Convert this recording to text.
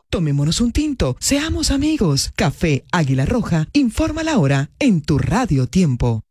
Tomémonos un tinto, seamos amigos. Café Águila Roja informa la hora en tu Radio Tiempo.